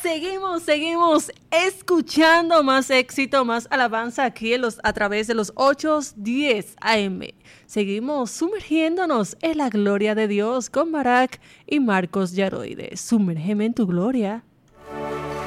Seguimos escuchando más éxito, más alabanza aquí a través de los 8:10 AM. Seguimos sumergiéndonos en la gloria de Dios con Barak y Marcos Yaroide. Sumérgeme en tu gloria.